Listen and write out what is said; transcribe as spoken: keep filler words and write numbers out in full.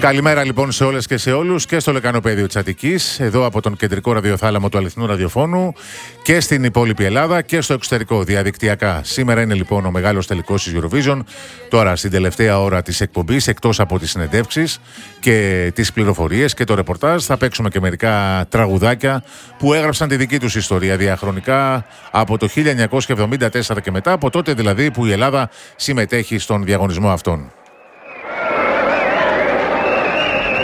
Καλημέρα λοιπόν σε όλες και σε όλους και στο λεκανοπέδιο της Αττικής, εδώ από τον κεντρικό ραδιοθάλαμο του αληθινού ραδιοφώνου και στην υπόλοιπη Ελλάδα και στο εξωτερικό διαδικτυακά. Σήμερα είναι λοιπόν ο μεγάλος τελικός της Eurovision. Τώρα στην τελευταία ώρα της εκπομπής, εκτός από τις συνεντεύξεις και τις πληροφορίες και το ρεπορτάζ, θα παίξουμε και μερικά τραγουδάκια που έγραψαν τη δική τους ιστορία διαχρονικά από το χίλια εννιακόσια εβδομήντα τέσσερα και μετά, από τότε δηλαδή που η Ελλάδα συμμετέχει στον διαγωνισμό αυτόν.